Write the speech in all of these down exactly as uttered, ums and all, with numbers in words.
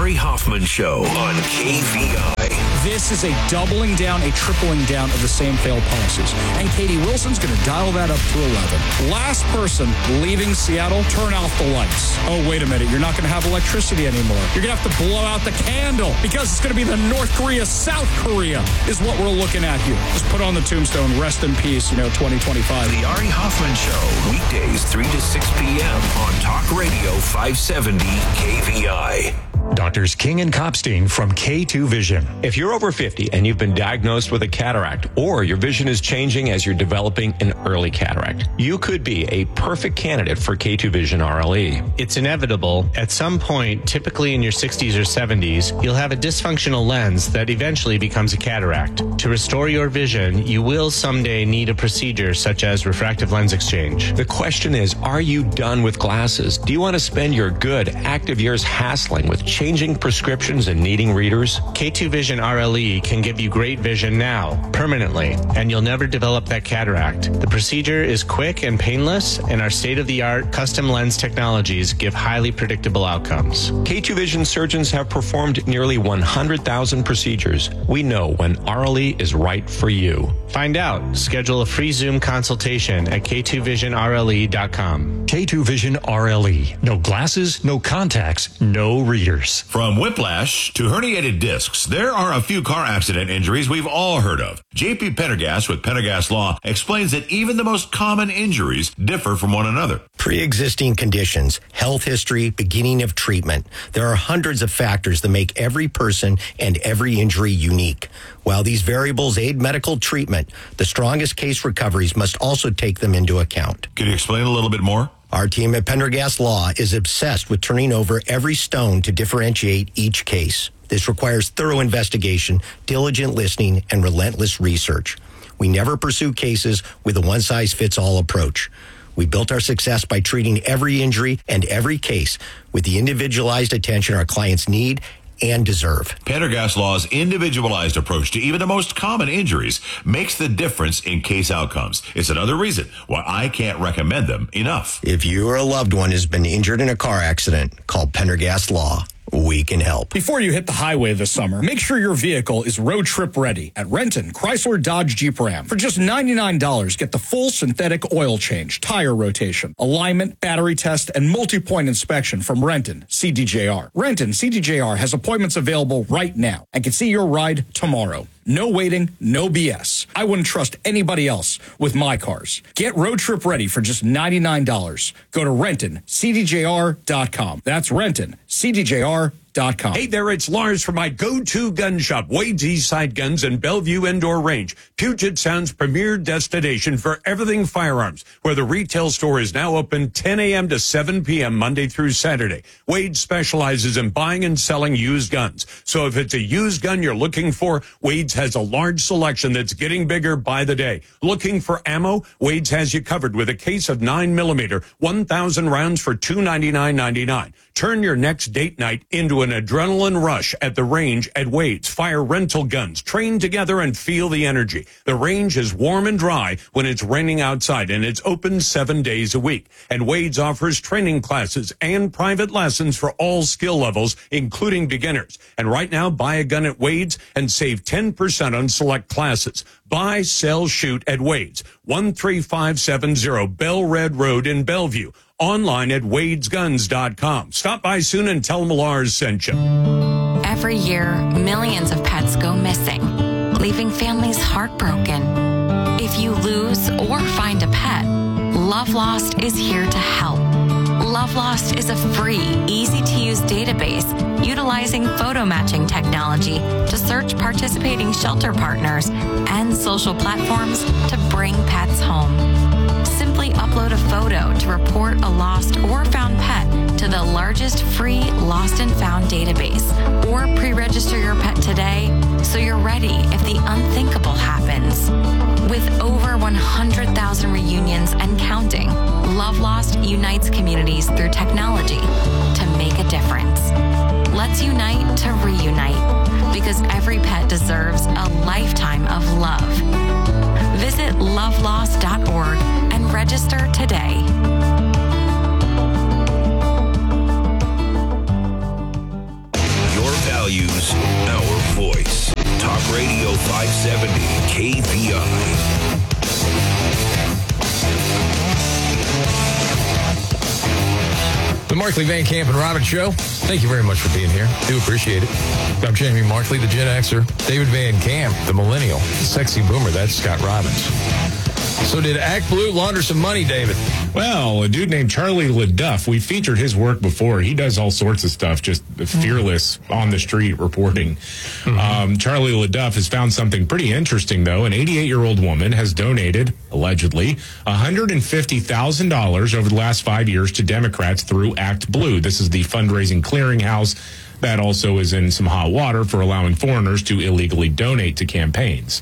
Ari Hoffman Show on K V I. This is a doubling down, a tripling down of the same failed policies. And Katie Wilson's going to dial that up to eleven. Last person leaving Seattle, turn off the lights. Oh, wait a minute. You're not going to have electricity anymore. You're going to have to blow out the candle because it's going to be the North Korea, South Korea is what we're looking at here. Just put on the tombstone, rest in peace, you know, twenty twenty-five. The Ari Hoffman Show, weekdays three to six p.m. on Talk Radio five seventy K V I. Doctors King and Kopstein from K two Vision. If you're over fifty and you've been diagnosed with a cataract, or your vision is changing as you're developing an early cataract, you could be a perfect candidate for K two Vision R L E. It's inevitable. At some point, typically in your sixties or seventies, you'll have a dysfunctional lens that eventually becomes a cataract. To restore your vision, you will someday need a procedure such as refractive lens exchange. The question is, are you done with glasses? Do you want to spend your good, active years hassling with changing prescriptions and needing readers? K two Vision R L E can give you great vision now, permanently, and you'll never develop that cataract. The procedure is quick and painless, and our state-of-the-art custom lens technologies give highly predictable outcomes. K two Vision surgeons have performed nearly one hundred thousand procedures. We know when R L E is right for you. Find out. Schedule a free Zoom consultation at K two vision R L E dot com. K two Vision R L E. No glasses, no contacts, no readers. From whiplash to herniated discs, there are a few car accident injuries we've all heard of. J P Pendergast with Pendergast Law explains that even the most common injuries differ from one another. Pre-existing conditions, health history, beginning of treatment. There are hundreds of factors that make every person and every injury unique. While these variables aid medical treatment, the strongest case recoveries must also take them into account. Can you explain a little bit more? Our team at Pendergast Law is obsessed with turning over every stone to differentiate each case. This requires thorough investigation, diligent listening, and relentless research. We never pursue cases with a one-size-fits-all approach. We built our success by treating every injury and every case with the individualized attention our clients need and deserve. Pendergast Law's individualized approach to even the most common injuries makes the difference in case outcomes. It's another reason why I can't recommend them enough. If you or a loved one has been injured in a car accident, call Pendergast Law. We can help. Before you hit the highway this summer, make sure your vehicle is road trip ready at Renton, Chrysler, Dodge, Jeep, Ram. For just ninety-nine dollars, get the full synthetic oil change, tire rotation, alignment, battery test, and multi-point inspection from Renton, C D J R. Renton, C D J R has appointments available right now and can see your ride tomorrow. No waiting, no B S. I wouldn't trust anybody else with my cars. Get road trip ready for just ninety-nine dollars. Go to Renton, C D J R dot com. That's Renton, C D J R dot com. Hey there, it's Lars from my go-to gun shop, Wade's Eastside Guns and Bellevue Indoor Range, Puget Sound's premier destination for everything firearms, where the retail store is now open ten a.m. to seven p.m. Monday through Saturday. Wade specializes in buying and selling used guns. So if it's a used gun you're looking for, Wade's has a large selection that's getting bigger by the day. Looking for ammo? Wade's has you covered with a case of nine millimeter, one thousand rounds for two hundred ninety-nine ninety-nine. Turn your next date night into an adrenaline rush at the range at Wade's. Fire rental guns, train together and feel the energy. The range is warm and dry when it's raining outside, and it's open seven days a week. And Wade's offers training classes and private lessons for all skill levels, including beginners. And right now, buy a gun at Wade's and save ten percent on select classes. Buy, sell, shoot at Wade's, one three five seven zero Bell Red Road in Bellevue. Online at wades guns dot com. Stop by soon and tell them Lars sent you. Every year, millions of pets go missing, leaving families heartbroken. If you lose or find a pet, Love Lost is here to help. Love Lost is a free, easy-to-use database utilizing photo matching technology to search participating shelter partners and social platforms to bring pets home. Simply upload a photo to report a lost or found pet to the largest free lost and found database, or pre-register your pet today so you're ready if the unthinkable happens. With over one hundred thousand reunions and counting, Love Lost unites communities through technology to make a difference. Let's unite to reunite, because every pet deserves a lifetime of love. Visit love lost dot org and register today. Markley, Van Camp, and Robbins Show. Thank you very much for being here. Do appreciate it. I'm Jamie Markley, the Gen Xer. David Van Camp, the Millennial. The sexy boomer, that's Scott Robbins. So did Act Blue launder some money, David? Well, a dude named Charlie LaDuff, we featured his work before. He does all sorts of stuff, just fearless on the street reporting. Mm-hmm. Um, Charlie LaDuff has found something pretty interesting, though. An eighty-eight-year-old woman has donated, allegedly, one hundred fifty thousand dollars over the last five years to Democrats through Act Blue. This is the fundraising clearinghouse that also is in some hot water for allowing foreigners to illegally donate to campaigns.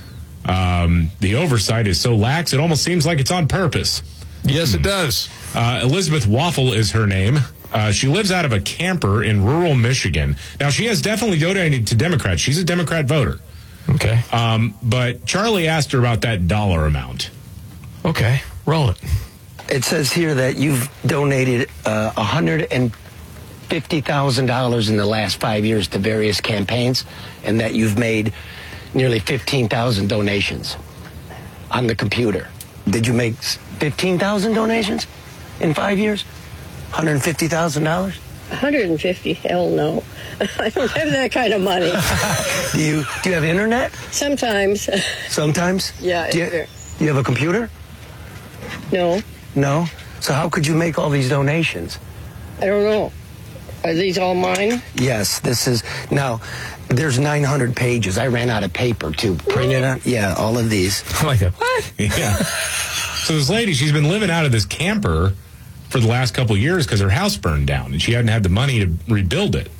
Um, the oversight is so lax, it almost seems like it's on purpose. Yes, it does. Uh, Elizabeth Waffle is her name. Uh, she lives out of a camper in rural Michigan. Now, she has definitely donated to Democrats. She's a Democrat voter. Okay. Um, but Charlie asked her about that dollar amount. Okay. Roll it. It says here that you've donated uh, one hundred fifty thousand dollars in the last five years to various campaigns, and that you've made nearly fifteen thousand donations on the computer. Did you make fifteen thousand donations in five years? one hundred fifty thousand dollars? one hundred fifty? Hell no. I don't have that kind of money. do you do you have internet? Sometimes. Sometimes? Yeah. Do you, do you have a computer? No. No? So how could you make all these donations? I don't know. Are these all mine? Yes, this is... Now, there's nine hundred pages. I ran out of paper to print it on. Yeah, all of these. Like a, what? Yeah. So this lady, she's been living out of this camper for the last couple of years because her house burned down, and she hadn't had the money to rebuild it.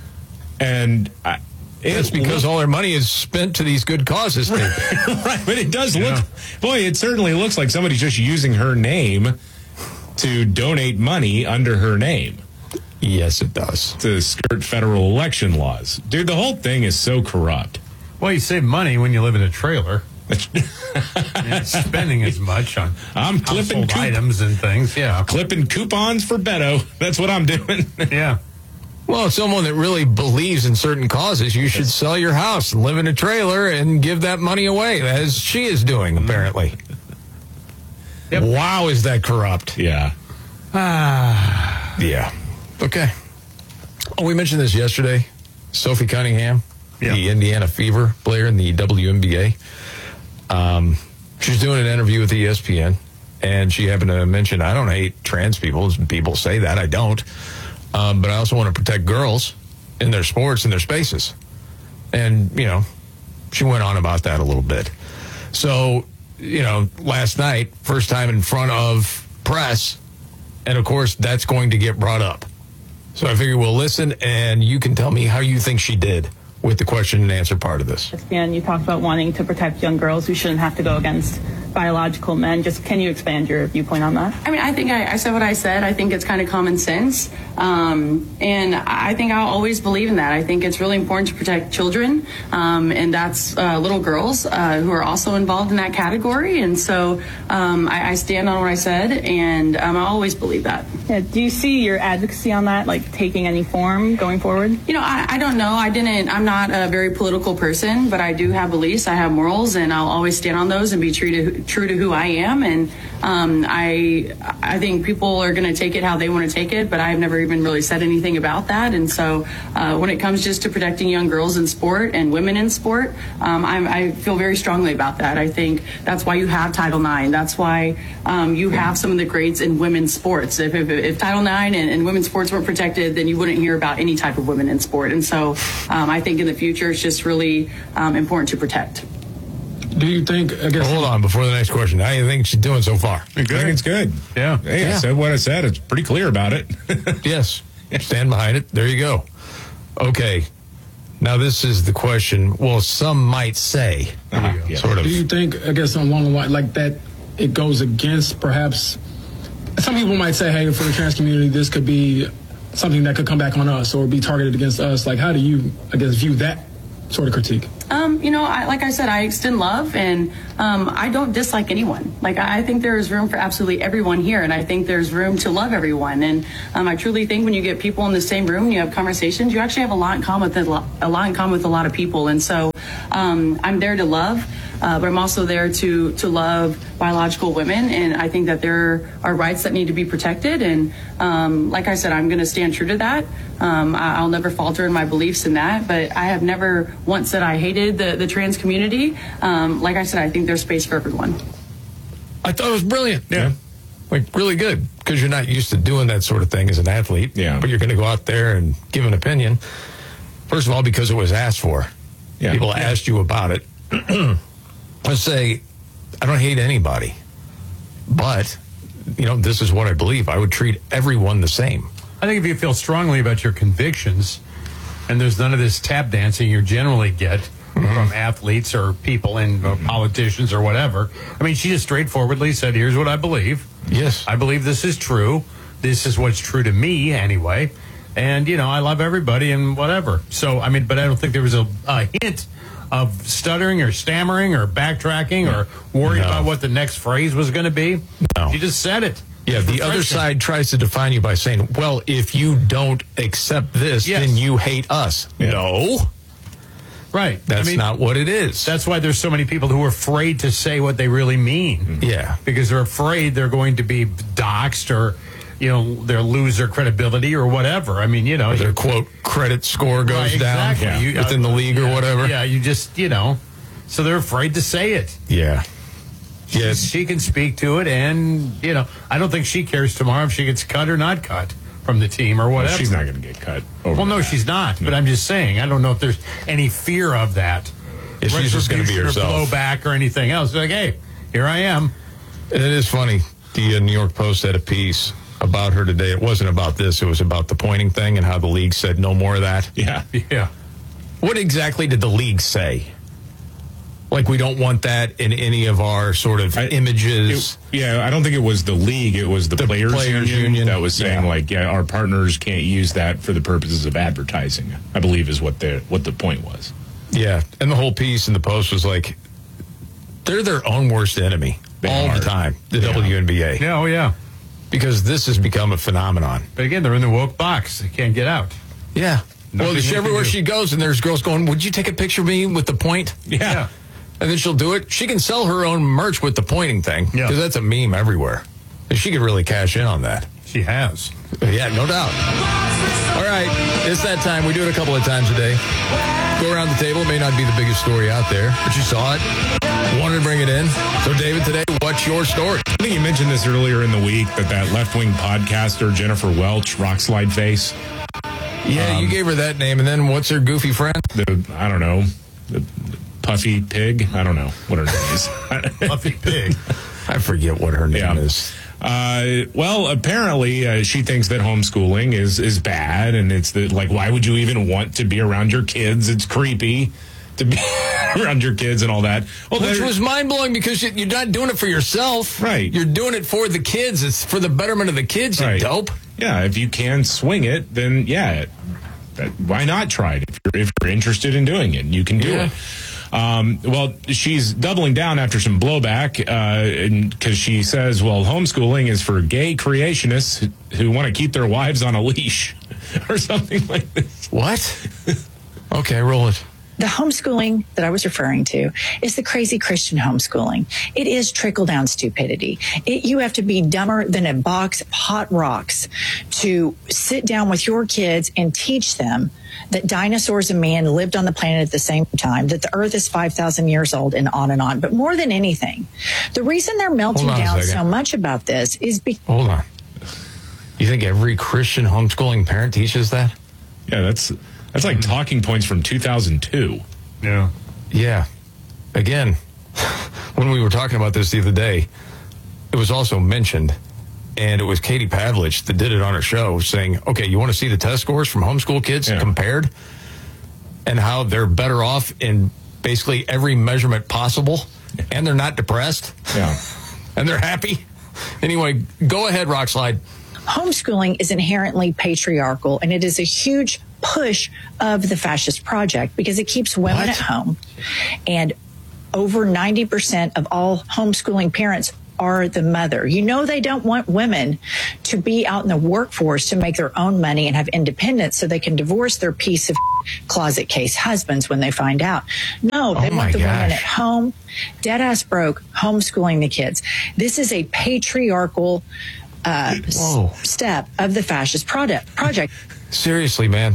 And... I, It's because all their money is spent to these good causes. Right, but it does look... Yeah. Boy, it certainly looks like somebody's just using her name to donate money under her name. Yes, it does. To skirt federal election laws. Dude, the whole thing is so corrupt. Well, you save money when you live in a trailer. You're spending as much on I'm clipping coup- items and things. Yeah, clipping coupons for Beto. That's what I'm doing. Yeah. Well, someone that really believes in certain causes, you should sell your house and live in a trailer and give that money away, as she is doing, apparently. Yep. Wow, is that corrupt? Yeah. Ah. Yeah. Okay. Oh, we mentioned this yesterday. Sophie Cunningham, yeah. the Indiana Fever player in the W N B A. Um, she's doing an interview with E S P N, and she happened to mention, I don't hate trans people. People say that. I don't. Um, but I also want to protect girls in their sports and their spaces. And, you know, she went on about that a little bit. So, you know, last night, first time in front of press, and, of course, that's going to get brought up. So I figure we'll listen, and you can tell me how you think she did with the question and answer part of this. And you talked about wanting to protect young girls who shouldn't have to go against biological men. Just can you expand your viewpoint on that? I mean, I think I, I said what I said. I think it's kind of common sense. Um, and I think I'll always believe in that. I think it's really important to protect children. Um, and that's uh, little girls uh, who are also involved in that category. And so um, I, I stand on what I said, and um, I always believe that. Yeah, do you see your advocacy on that, like, taking any form going forward? You know, I, I don't know. I didn't, I'm not a very political person, but I do have beliefs. I have morals, and I'll always stand on those and be true to true to who I am. And um, I I think people are going to take it how they want to take it, but I've never even really said anything about that. And so uh, when it comes just to protecting young girls in sport and women in sport, um, I, I feel very strongly about that. I think that's why you have Title nine. That's why um, you have some of the greats in women's sports. If, if, if Title nine and, and women's sports weren't protected, then you wouldn't hear about any type of women in sport. And so um, I think in the future it's just really um, important to protect. Do you think, I guess... Hold on, before the next question. How do you think she's doing so far? I think it's good. Yeah. Hey, yeah. I said what I said. It's pretty clear about it. Yes. Stand behind it. There you go. Okay. Now, this is the question, well, some might say, uh-huh. yeah. sort of. Do you think, I guess, along the line, like that, it goes against perhaps... Some people might say, hey, for the trans community, this could be something that could come back on us or be targeted against us. Like, how do you, I guess, view that sort of critique? Um, you know, I, like I said, I extend love, and um, I don't dislike anyone. Like, I, I think there is room for absolutely everyone here, and I think there's room to love everyone. And um, I truly think when you get people in the same room and you have conversations, you actually have a lot in common with a lot, a lot in common with a lot of people. And so um, I'm there to love, uh, but I'm also there to to love biological women, and I think that there are rights that need to be protected. And um, like I said, I'm going to stand true to that. Um, I, I'll never falter in my beliefs in that. But I have never once said I hated the the trans community. Um, like I said, I think there's space for everyone. I thought it was brilliant. Yeah. Like, really good, because you're not used to doing that sort of thing as an athlete. Yeah. But you're going to go out there and give an opinion. First of all, because it was asked for. Yeah. People yeah. asked you about it. Let's say, I don't hate anybody. But, you know, this is what I believe. I would treat everyone the same. I think if you feel strongly about your convictions, and there's none of this tap dancing you generally get mm-hmm. from athletes or people and uh, politicians or whatever. I mean, she just straightforwardly said, here's what I believe. Yes. I believe this is true. This is what's true to me anyway. And, you know, I love everybody and whatever. So, I mean, but I don't think there was a, a hint of stuttering or stammering or backtracking or worrying no. about what the next phrase was going to be. No. She just said it. Yeah, the other side tries to define you by saying, well, if you don't accept this, yes. then you hate us. Yeah. No. Right. That's I mean, not what it is. That's why there's so many people who are afraid to say what they really mean. Yeah. Because they're afraid they're going to be doxxed or, you know, they'll lose their credibility or whatever. I mean, you know. Or their, quote, credit score goes right, down exactly. yeah. you, within uh, the league yeah, or whatever. Yeah, you just, you know. So they're afraid to say it. Yeah. Yes. She can speak to it, and, you know, I don't think she cares tomorrow if she gets cut or not cut from the team or whatever. Well, she's not going to get cut. Over well, no, that. she's not. No. But I'm just saying, I don't know if there's any fear of that. If she's just going to be herself. Or blowback or anything else. Like, hey, here I am. And it is funny. The uh, New York Post had a piece about her today. It wasn't about this. It was about the pointing thing and how the league said no more of that. Yeah. Yeah. What exactly did the league say? Like, we don't want that in any of our sort of I, images. It, yeah, I don't think it was the league. It was the, the Players, players union, union that was saying, yeah. like, yeah, our partners can't use that for the purposes of advertising, I believe is what the what the point was. Yeah, and the whole piece in the Post was like, they're their own worst enemy they all are. the time, the yeah. W N B A. Yeah, oh, yeah. Because this has become a phenomenon. But again, they're in the woke box. They can't get out. Yeah. Nothing well, she, everywhere do. she goes, and there's girls going, would you take a picture of me with the point? Yeah. yeah. And then she'll do it. She can sell her own merch with the pointing thing. Yeah. Because that's a meme everywhere. And she could really cash in on that. She has. Yeah, no doubt. All right. It's that time. We do it a couple of times a day. Go around the table. It may not be the biggest story out there, but you saw it. Wanted to bring it in. So, David, today, what's your story? I think you mentioned this earlier in the week, that that left-wing podcaster, Jennifer Welch, Rockslide Face. Yeah, um, you gave her that name. And then what's her goofy friend? The, I don't know. The Puffy Pig? I don't know what her name is. Puffy Pig. I forget what her name yeah. is. Uh, well, apparently uh, she thinks that homeschooling is, is bad, and it's the, like, why would you even want to be around your kids? It's creepy to be around your kids and all that. Well, Which was mind-blowing because you're not doing it for yourself. Right. You're doing it for the kids. It's for the betterment of the kids, you right. dope. Yeah, if you can swing it, then, yeah, that, why not try it? If you're, if you're interested in doing it, you can do yeah. it. Um, well, she's doubling down after some blowback because uh, she says, well, homeschooling is for gay creationists who, who want to keep their wives on a leash or something like this. What? Okay, roll it. The homeschooling that I was referring to is the crazy Christian homeschooling. It is trickle-down stupidity. It, you have to be dumber than a box of hot rocks to sit down with your kids and teach them that dinosaurs and man lived on the planet at the same time, that the earth is five thousand years old, and on and on. But more than anything, the reason they're melting down so much about this is because... Hold on. You think every Christian homeschooling parent teaches that? Yeah, that's... That's like talking points from two thousand two. Yeah. Yeah. Again, when we were talking about this the other day, it was also mentioned, and it was Katie Pavlich that did it on her show, saying, okay, you want to see the test scores from homeschool kids yeah. compared and how they're better off in basically every measurement possible, and they're not depressed. Yeah. And they're happy. Anyway, go ahead, Rockslide. Homeschooling is inherently patriarchal, and it is a huge push of the fascist project because it keeps women what? at home. And over ninety percent of all homeschooling parents are the mother. You know, they don't want women to be out in the workforce to make their own money and have independence so they can divorce their piece of closet case husbands when they find out. No, they Oh, my want the women gosh. at home, dead ass broke, homeschooling the kids. This is a patriarchal uh, s- step of the fascist product, project. Seriously, man.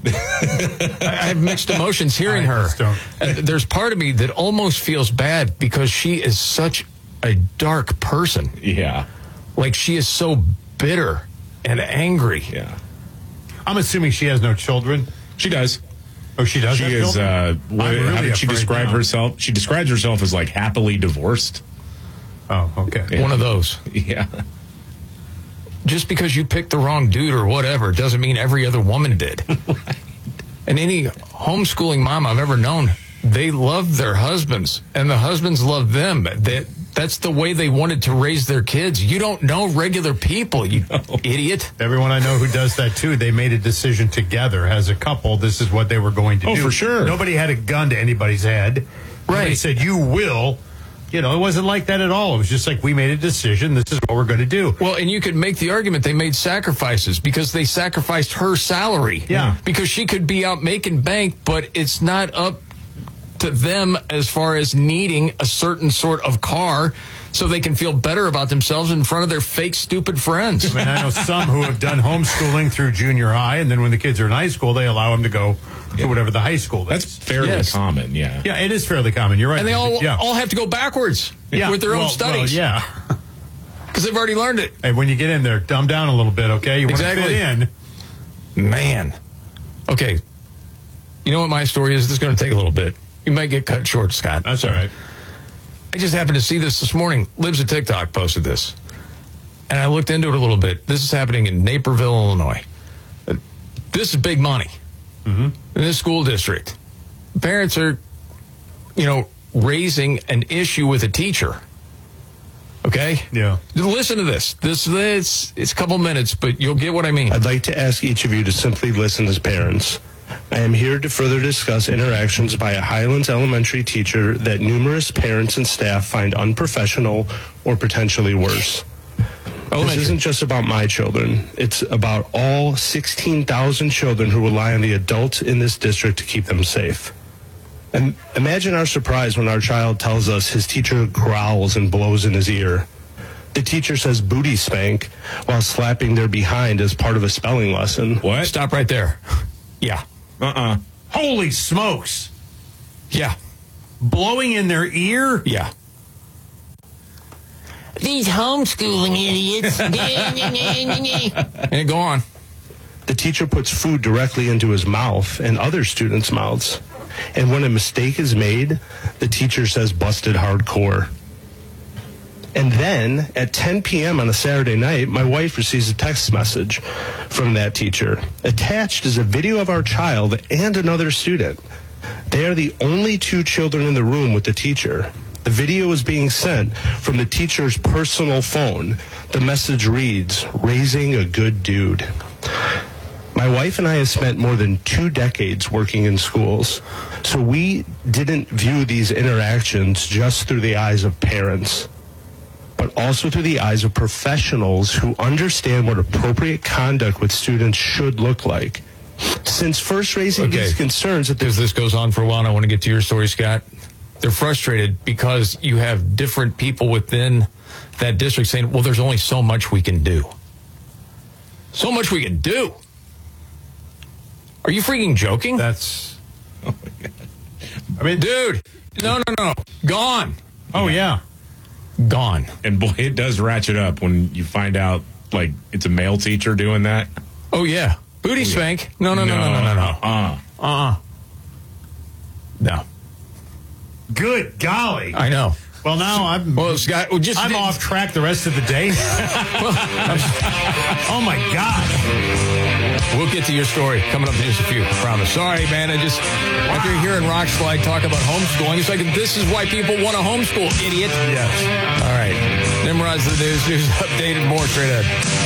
I have mixed emotions hearing her. Uh, There's part of me that almost feels bad because she is such a dark person. Yeah. Like she is so bitter and angry. Yeah. I'm assuming she has no children. She does. Oh, she does. She have is. children? Uh, I'm what, really how did she afraid describe now. herself? She describes herself as like happily divorced. Oh, okay. Yeah. One of those. Yeah. Just because you picked the wrong dude or whatever doesn't mean every other woman did. And any homeschooling mom I've ever known, they love their husbands and the husbands love them. That that's the way they wanted to raise their kids. You don't know regular people, you idiot. Everyone I know who does that too, they made a decision together as a couple. This is what they were going to Oh, do. for sure. Nobody had a gun to anybody's head. They said, you will. You know, it wasn't like that at all. It was just like, we made a decision. This is what we're going to do. Well, and you could make the argument they made sacrifices because they sacrificed her salary. Yeah. Because she could be out making bank, but it's not up to them as far as needing a certain sort of car so they can feel better about themselves in front of their fake, stupid friends. I mean, I know some who have done homeschooling through junior high, and then when the kids are in high school, they allow them to go to whatever the high school is. That's fairly Yes. common. Yeah. Yeah, it is fairly common. You're right. And they all, yeah. all have to go backwards Yeah, with their well, own studies. well, yeah. Because they've already learned it. Hey, when you get in there, dumb down a little bit, okay? You want Exactly. to fit in. Man. Okay. You know what my story is? This is going to take a little bit. You might get cut short, Scott. That's all right. I just happened to see this this morning. Libs of TikTok posted this. And I looked into it a little bit. This is happening in Naperville, Illinois. Uh, This is big money Mm-hmm. in this school district. Parents are, you know, raising an issue with a teacher. Okay? Yeah. Listen to this. This it's it's a couple minutes, but you'll get what I mean. I'd like to ask each of you to simply listen as parents. I am here to further discuss interactions by a Highlands Elementary teacher that numerous parents and staff find unprofessional or potentially worse. This isn't just about my children. It's about all sixteen thousand children who rely on the adults in this district to keep them safe. And imagine our surprise when our child tells us his teacher growls and blows in his ear. The teacher says booty spank while slapping their behind as part of a spelling lesson. What? Stop right there. Yeah. Uh-uh. Holy smokes. Yeah. Blowing in their ear? Yeah. These homeschooling idiots. And go on. The teacher puts food directly into his mouth and other students' mouths. And when a mistake is made, the teacher says busted hardcore. And then at ten p.m. on a Saturday night, my wife receives a text message from that teacher. Attached is a video of our child and another student. They are the only two children in the room with the teacher. The video is being sent from the teacher's personal phone. The message reads, "Raising a good dude." My wife and I have spent more than two decades working in schools, so we didn't view these interactions just through the eyes of parents, but also through the eyes of professionals who understand what appropriate conduct with students should look like. Since first raising Okay. these concerns, Because this goes on for a while, and I want to get to your story, Scott. They're frustrated because you have different people within that district saying, well, there's only so much we can do. So much we can do. Are you freaking joking? That's. Oh my God. I mean, dude, no, no, no. Gone. Oh, yeah. Gone. And boy, it does ratchet up when you find out, like, it's a male teacher doing that. Oh, yeah. Booty spank. No, no, no, no, no, no, no. Uh-uh. Uh-uh. No. Good golly. I know. Well, now I'm. Well, Scott, well, just I'm off track the rest of the day. Oh my God! We'll get to your story coming up in just a few. I promise. Sorry, man. I just after hearing Rockslide talk about homeschooling, it's like this is why people want to homeschool, idiot. Yes. All right. Nimrod's the news. News updated. More straight ahead.